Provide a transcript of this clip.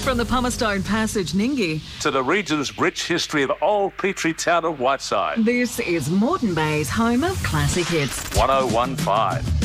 From the Pumicestone Passage, Ninggi, to the region's rich history of old Petrie town of Whiteside. this is Moreton Bay's home of classic hits. 1015.